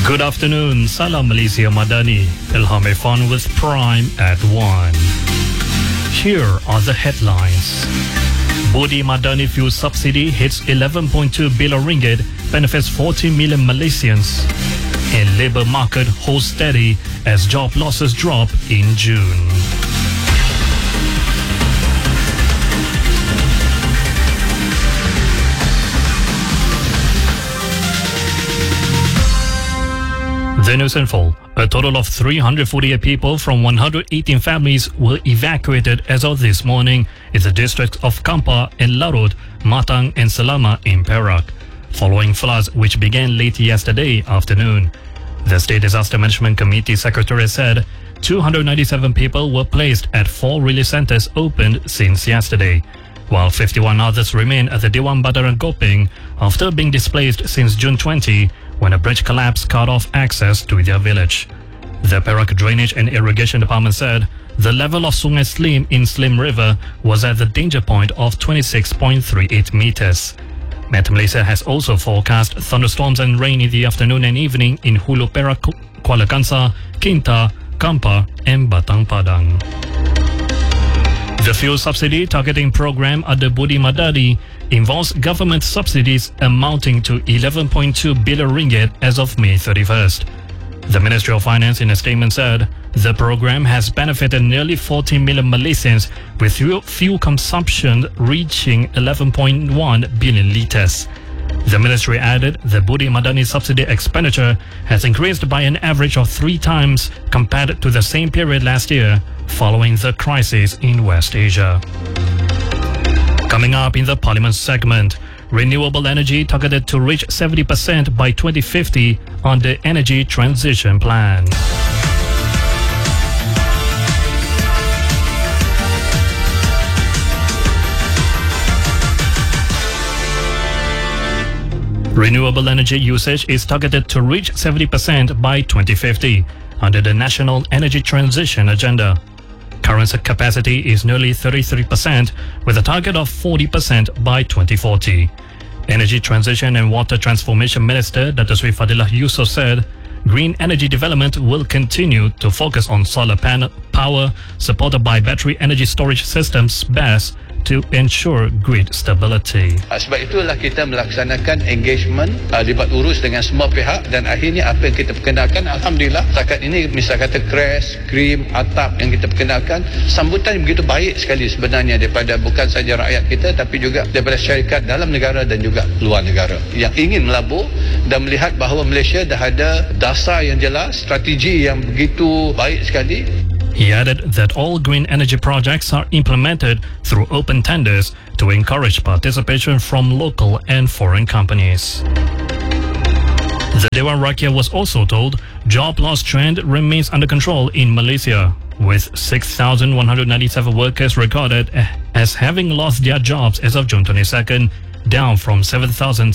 Good afternoon, Salam Malaysia Madani. Ilham Irfan with Prime at 1. Here are the headlines. Budi Madani fuel subsidy hits 11.2 billion ringgit, benefits 40 million Malaysians. And labour market holds steady as job losses drop in June. The news in full. A total of 348 people from 118 families were evacuated as of this morning in the districts of Kampar and Larut, Matang and Selama in Perak, following floods which began late yesterday afternoon. The State Disaster Management Committee Secretary said 297 people were placed at 4 relief centres opened since yesterday, while 51 others remain at the Dewan Badaran Gopeng after being displaced since June 20 when a bridge collapse cut off access to their village. The Perak Drainage and Irrigation Department said the level of Sungai Slim in Slim River was at the danger point of 26.38 meters. Met Malaysia has also forecast thunderstorms and rain in the afternoon and evening in Hulu Perak, Kuala Kangsar, Kinta, Kampar and Batang Padang. The fuel subsidy targeting program under Budi Madani involves government subsidies amounting to 11.2 billion ringgit as of May 31st. The Ministry of Finance in a statement said the program has benefited nearly 40 million Malaysians with fuel consumption reaching 11.1 billion litres. The ministry added the Budi Madani subsidy expenditure has increased by an average of 3 times compared to the same period last year following the crisis in West Asia. Coming up in the Parliament segment, renewable energy targeted to reach 70% by 2050 on the Energy Transition Plan. Renewable energy usage is targeted to reach 70% by 2050 under the National Energy Transition Agenda. Current capacity is nearly 33% with a target of 40% by 2040. Energy Transition and Water Transformation Minister Dato Sri Fadilah Yusof said green energy development will continue to focus on solar panel power supported by battery energy storage systems BESS to ensure grid stability. Sebab itulah kita melaksanakan engagement libat urus dengan semua pihak dan akhirnya apa yang kita perkenalkan alhamdulillah setakat ini misal kata crash, krim, atap yang kita perkenalkan sambutan begitu baik sekali sebenarnya daripada bukan saja rakyat kita tapi juga daripada syarikat dalam negara dan juga luar negara yang ingin melabur dan melihat bahawa Malaysia dah ada dasar yang jelas, strategi yang begitu baik sekali. He added that all green energy projects are implemented through open tenders to encourage participation from local and foreign companies. The Dewan Rakyat was also told job loss trend remains under control in Malaysia, with 6,197 workers recorded as having lost their jobs as of June 22nd, down from 7,766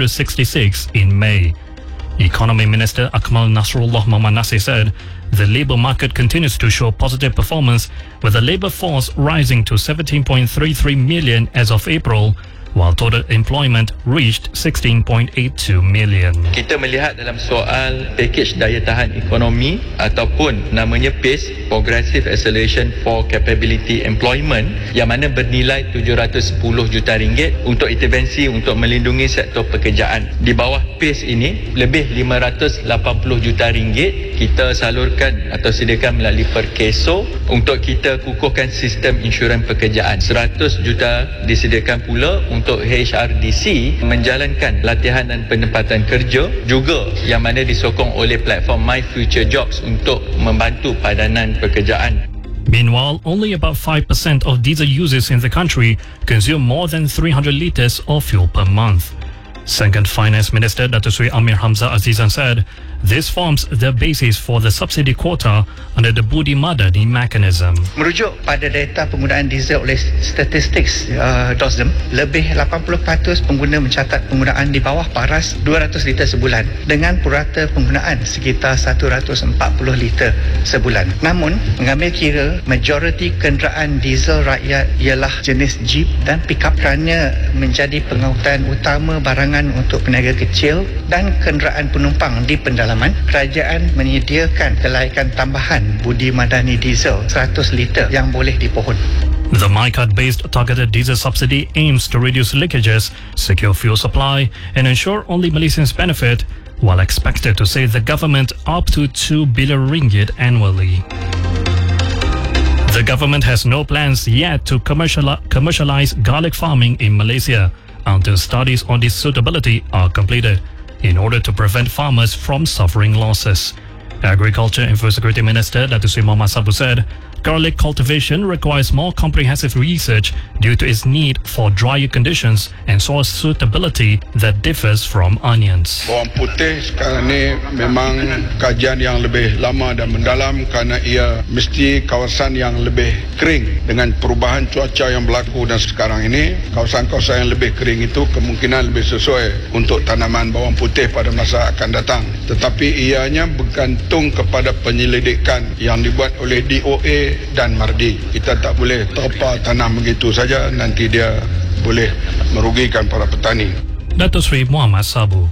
in May. Economy Minister Akmal Nasrullah Muhammad Nasir said the labour market continues to show positive performance with the labour force rising to 17.33 million as of April, while total employment reached 16.82 million. Kita melihat dalam soal package daya tahan ekonomi ataupun namanya PACE, Progressive Acceleration for Capability Employment, yang mana bernilai 710 juta ringgit untuk intervensi untuk melindungi sektor pekerjaan. Di bawah PACE ini lebih 580 juta ringgit kita salurkan atau sediakan melalui Perkeso untuk kita kukuhkan sistem insurans pekerjaan. 100 juta disediakan pula untuk HRDC menjalankan latihan dan penempatan kerja juga yang mana disokong oleh platform My Future Jobs untuk membantu padanan pekerjaan. Meanwhile, only about 5% of diesel users in the country consume more than 300 litres of fuel per month. Second Finance Minister Dato Sri Amir Hamzah Azizan said this forms the basis for the subsidy quota under the Budi Madani mechanism. Merujuk pada data penggunaan diesel oleh Statistics DOSDEM, lebih 80% pengguna mencatat penggunaan di bawah paras 200 liter sebulan dengan purata penggunaan sekitar 140 liter sebulan. Namun, mengambil kira majoriti kenderaan diesel rakyat ialah jenis Jeep dan pickup kerana menjadi pengangkutan utama barangan sokongan untuk peniaga kecil dan kenderaan penumpang di pendalaman, kerajaan menyediakan kelaikan tambahan Budi Madani diesel 100 liter yang boleh dipohon. The MyCard-based targeted diesel subsidy aims to reduce leakages, secure fuel supply, and ensure only Malaysians benefit, while expected to save the government up to 2 billion ringgit annually. The government has no plans yet to commercialize garlic farming in Malaysia until studies on its suitability are completed in order to prevent farmers from suffering losses. Agriculture and Food Security Minister Datuk Seri Mohammad Sabu said garlic cultivation requires more comprehensive research due to its need for drier conditions and soil suitability that differs from onions. Bawang putih sekarang ni memang kajian yang lebih lama dan mendalam kerana ia mesti kawasan yang lebih kering. Dengan perubahan cuaca yang berlaku dan sekarang ini, kawasan-kawasan yang lebih kering itu kemungkinan lebih sesuai untuk tanaman bawang putih pada masa akan datang. Tetapi ianya bergantung kepada penyelidikan yang dibuat oleh DOA dan Mardi. Kita tak boleh terpa tanam begitu saja, nanti dia boleh merugikan para petani. Datuk Seri Mohammad Sabu.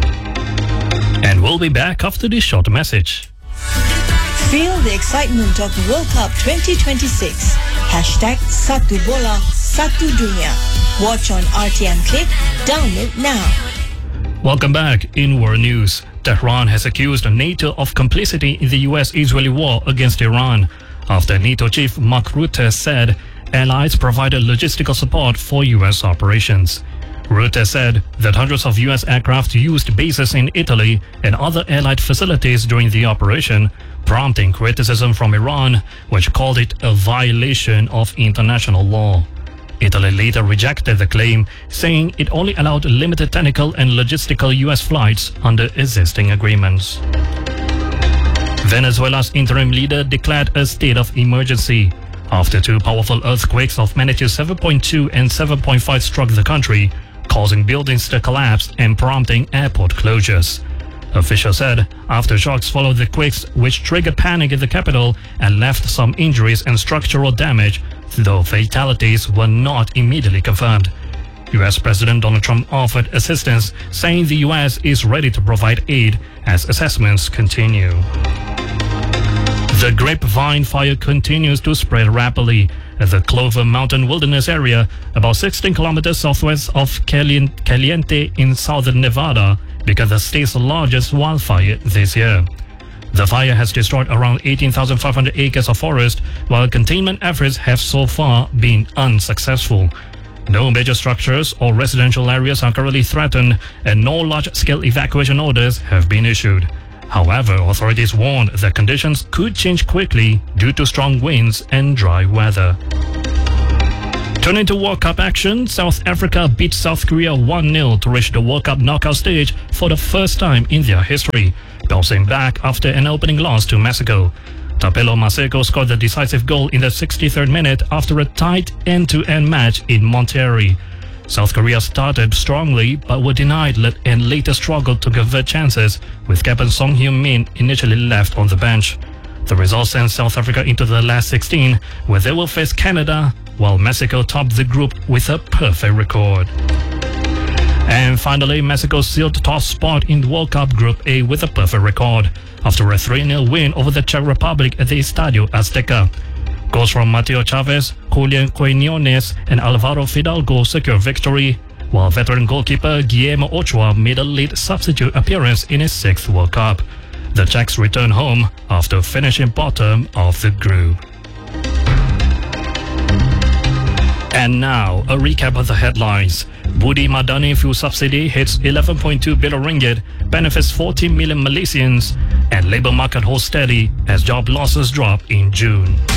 And we'll be back after this short message. Feel the excitement of World Cup 2026. #Satu Bola, Satu Dunia. Watch on RTM Click. Download now. Welcome back. In world news, Tehran has accused NATO of complicity in the US-Israeli war against Iran, after NATO chief Mark Rutte said allies provided logistical support for US operations. Rutte said that hundreds of US aircraft used bases in Italy and other allied facilities during the operation, prompting criticism from Iran, which called it a violation of international law. Italy later rejected the claim, saying it only allowed limited technical and logistical US flights under existing agreements. Venezuela's interim leader declared a state of emergency after two powerful earthquakes of magnitude 7.2 and 7.5 struck the country, causing buildings to collapse and prompting airport closures. Officials said aftershocks followed the quakes, which triggered panic in the capital and left some injuries and structural damage, though fatalities were not immediately confirmed. US President Donald Trump offered assistance, saying the US is ready to provide aid as assessments continue. The Grapevine fire continues to spread rapidly at the Clover Mountain Wilderness area, about 16 kilometers southwest of Caliente in southern Nevada, became the state's largest wildfire this year. The fire has destroyed around 18,500 acres of forest, while containment efforts have so far been unsuccessful. No major structures or residential areas are currently threatened, and no large-scale evacuation orders have been issued. However, authorities warned that conditions could change quickly due to strong winds and dry weather. Turning to World Cup action, South Africa beat South Korea 1-0 to reach the World Cup knockout stage for the first time in their history, bouncing back after an opening loss to Mexico. Tapelo Maseko scored the decisive goal in the 63rd minute after a tight end-to-end match in Monterrey. South Korea started strongly but were denied and later struggled to convert chances, with captain Song Hyun-min initially left on the bench. The result sent South Africa into the last 16, where they will face Canada, while Mexico topped the group with a perfect record. And finally, Mexico sealed top spot in the World Cup Group A with a perfect record after a 3-0 win over the Czech Republic at the Estadio Azteca. Goals from Mateo Chavez, Julian Quinones and Alvaro Fidalgo secured victory, while veteran goalkeeper Guillermo Ochoa made a late substitute appearance in his 6th World Cup. The Czechs returned home after finishing bottom of the group. And now, a recap of the headlines. Budi Madani fuel subsidy hits 11.2 billion ringgit, benefits 14 million Malaysians, and labour market holds steady as job losses drop in June.